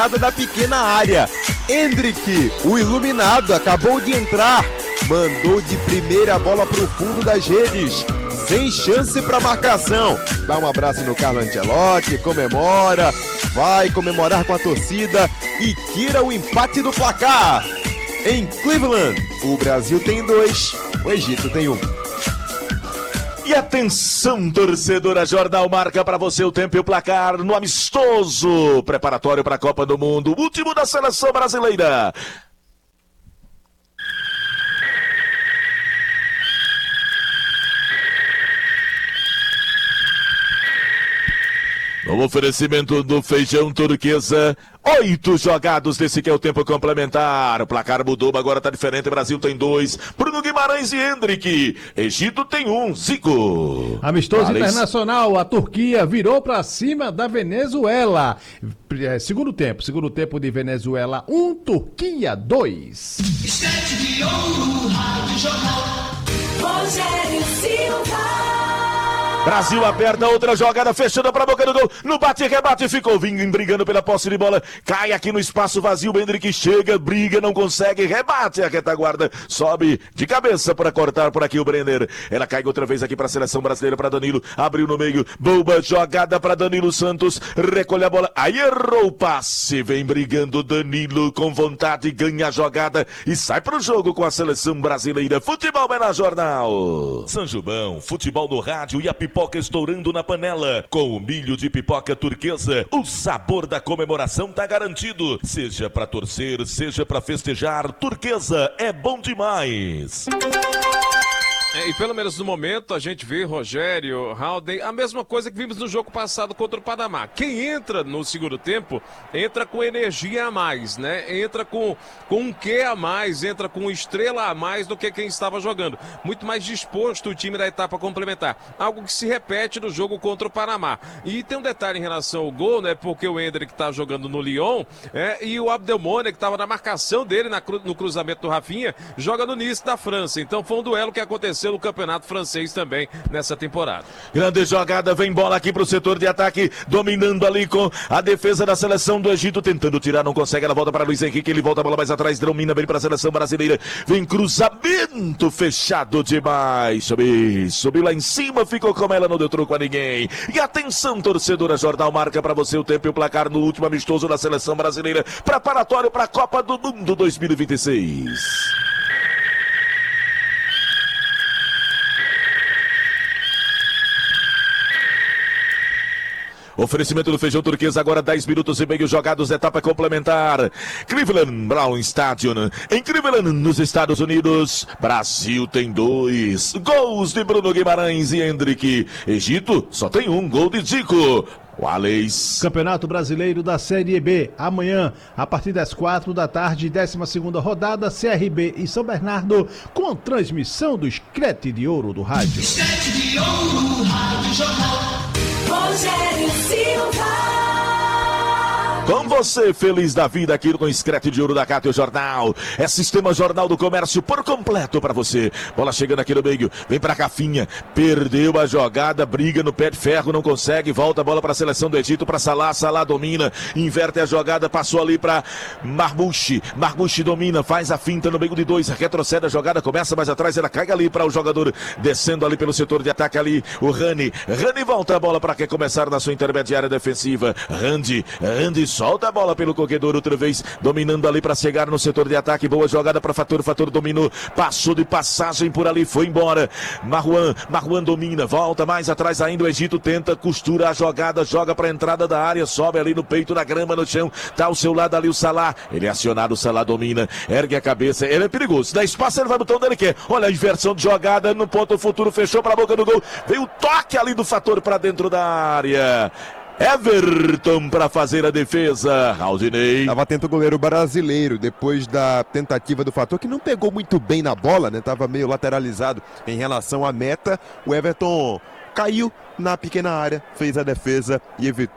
da pequena área. Endrick, o iluminado, acabou de entrar. Mandou de primeira a bola pro fundo das redes. Sem chance para marcação. Dá um abraço no Carlo Ancelotti, comemora, vai comemorar com a torcida e tira o empate do placar. Em Cleveland, o Brasil tem 2, o Egito tem 1. E atenção, torcedora, Jornal marca para você o tempo e o placar no amistoso preparatório para a Copa do Mundo, último da seleção brasileira. No oferecimento do Feijão Turquesa, 8 jogados desse que é o tempo complementar. O placar mudou, agora tá diferente. Brasil tem 2, Bruno Guimarães e Endrick. Egito tem 1, Zico. Amistoso internacional, a Turquia virou pra cima da Venezuela. Segundo tempo de Venezuela 1, Turquia 2. Estante de ouro, Rádio Jornal, Rogério Silva. Brasil aperta outra jogada, fechando para a boca do gol, no bate-rebate, ficou brigando pela posse de bola, cai aqui no espaço vazio, o Endrick chega, briga, não consegue, rebate a retaguarda, sobe de cabeça para cortar por aqui o Brenner, ela cai outra vez aqui para a seleção brasileira, para Danilo, abriu no meio, boa jogada para Danilo Santos, recolhe a bola, aí errou o passe, vem brigando Danilo com vontade, ganha a jogada e sai para o jogo com a seleção brasileira. Futebol é na Jornal. Sanjubão, futebol no rádio e a pipoca estourando na panela. Com o milho de pipoca turquesa, o sabor da comemoração tá garantido. Seja pra torcer, seja pra festejar, turquesa é bom demais. E pelo menos no momento a gente vê, Rogério, Haldem, a mesma coisa que vimos no jogo passado contra o Panamá. Quem entra no segundo tempo, entra com energia a mais, né? Entra com um quê a mais, entra com estrela a mais do que quem estava jogando. Muito mais disposto o time da etapa complementar. Algo que se repete no jogo contra o Panamá. E tem um detalhe em relação ao gol, né? Porque o Endrick tá jogando no Lyon, e o Abdelmoune, que estava na marcação dele no cruzamento do Rafinha, joga no Nice da França. Então foi um duelo que aconteceu no campeonato francês também nessa temporada. Grande jogada, vem bola aqui pro setor de ataque, dominando ali com a defesa da seleção do Egito, tentando tirar, não consegue, ela volta para Luiz Henrique, ele volta a bola mais atrás, domina bem para a seleção brasileira, vem cruzamento fechado demais, subiu lá em cima, ficou com ela, não deu troco a ninguém. E atenção, torcedora, Jornal marca para você o tempo e o placar no último amistoso da seleção brasileira, preparatório para a Copa do Mundo 2026. Oferecimento do Feijão Turquesa, agora 10 minutos e meio jogados, etapa complementar. Cleveland Brown Stadium, em Cleveland, nos Estados Unidos. Brasil tem 2 gols de Bruno Guimarães e Endrick. Egito só tem 1 gol de Zico. Wallace. Campeonato Brasileiro da Série B. Amanhã, a partir das 4 da tarde, 12ª rodada, CRB e São Bernardo, com transmissão do Escrete de Ouro do rádio. Escrete de Ouro, Rádio Jornal, Rogério Silva. Com você, feliz da vida aqui com o Escrete de Ouro da Cátio Jornal. É Sistema Jornal do Comércio por completo para você. Bola chegando aqui no meio, vem pra Cafinha, perdeu a jogada, briga no pé de ferro, não consegue, volta a bola para a seleção do Egito, para Salah, Salah domina, inverte a jogada, passou ali para Marmouche domina, faz a finta no meio de 2, retrocede a jogada, começa mais atrás, ela cai ali para o jogador, descendo ali pelo setor de ataque ali, o Rani volta a bola para que começar na sua intermediária defensiva, Randy solta a bola pelo corredor outra vez, dominando ali para chegar no setor de ataque, boa jogada para Fator dominou, passou de passagem por ali, foi embora, Marwan domina, volta mais atrás ainda, o Egito tenta, costura a jogada, joga para a entrada da área, sobe ali no peito da grama, no chão, tá ao seu lado ali o Salah, ele é acionado, o Salah domina, ergue a cabeça, ele é perigoso, dá espaço, ele vai botar onde ele quer, olha a inversão de jogada, no ponto futuro, fechou para a boca do gol, veio o toque ali do Fator para dentro da área. Everton para fazer a defesa. Aldinei. Estava atento o goleiro brasileiro depois da tentativa do Fator, que não pegou muito bem na bola, né? Tava meio lateralizado em relação à meta. O Everton caiu na pequena área, fez a defesa e evitou